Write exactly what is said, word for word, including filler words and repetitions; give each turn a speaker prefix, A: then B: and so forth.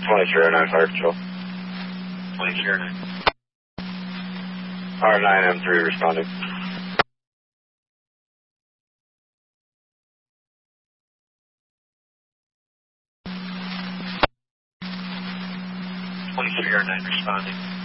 A: twenty-three oh nine Fire Patrol.
B: twenty-three oh nine.
A: R nine M three responding.
B: twenty-three oh nine responding.